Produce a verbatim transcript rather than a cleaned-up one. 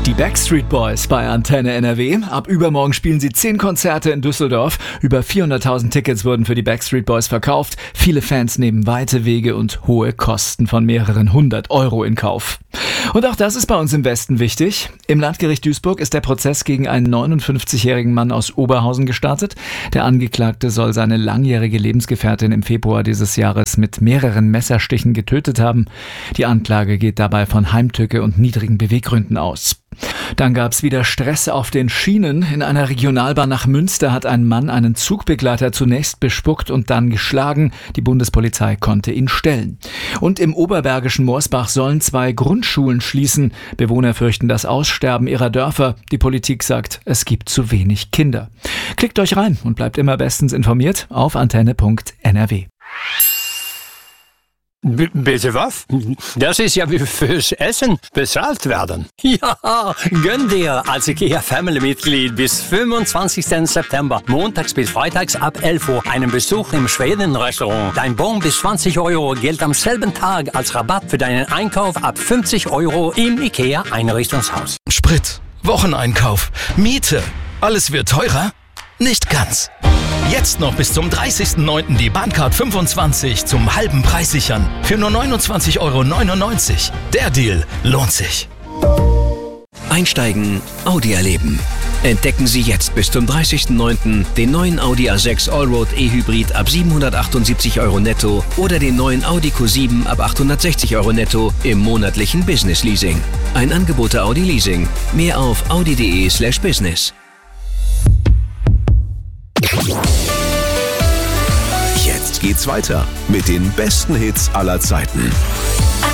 Die Backstreet Boys bei Antenne N R W. Ab übermorgen spielen sie zehn Konzerte in Düsseldorf. Über vierhunderttausend Tickets wurden für die Backstreet Boys verkauft. Viele Fans nehmen weite Wege und hohe Kosten von mehreren hundert Euro in Kauf. Und auch das ist bei uns im Westen wichtig. Im Landgericht Duisburg ist der Prozess gegen einen neunundfünfzigjährigen Mann aus Oberhausen gestartet. Der Angeklagte soll seine langjährige Lebensgefährtin im Februar dieses Jahres mit mehreren Messerstichen getötet haben. Die Anklage geht dabei von Heimtücke und niedrigen Beweggründen aus. Dann gab's wieder Stress auf den Schienen. In einer Regionalbahn nach Münster hat ein Mann einen Zugbegleiter zunächst bespuckt und dann geschlagen. Die Bundespolizei konnte ihn stellen. Und im oberbergischen Morsbach sollen zwei Grundschulen schließen. Bewohner fürchten das Aussterben ihrer Dörfer. Die Politik sagt, es gibt zu wenig Kinder. Klickt euch rein und bleibt immer bestens informiert auf antenne punkt n r w. B- bitte was? Das ist ja wie fürs Essen bezahlt werden. Ja, gönn dir als IKEA-Family-Mitglied bis fünfundzwanzigsten September, montags bis freitags ab elf Uhr, einen Besuch im Schweden-Restaurant. Dein Bon bis zwanzig Euro gilt am selben Tag als Rabatt für deinen Einkauf ab fünfzig Euro im IKEA-Einrichtungshaus. Sprit, Wocheneinkauf, Miete, alles wird teurer? Nicht ganz. Jetzt noch bis zum dreißigsten neunten die Bahncard fünfundzwanzig zum halben Preis sichern. Für nur neunundzwanzig Euro neunundneunzig. Der Deal lohnt sich. Einsteigen, Audi erleben. Entdecken Sie jetzt bis zum dreißigsten neunten den neuen Audi A sechs Allroad E-Hybrid ab siebenhundertachtundsiebzig Euro netto oder den neuen Audi Q sieben ab achthundertsechzig Euro netto im monatlichen Business Leasing. Ein Angebot der Audi Leasing. Mehr auf audi punkt de slash business. Jetzt geht's weiter mit den besten Hits aller Zeiten.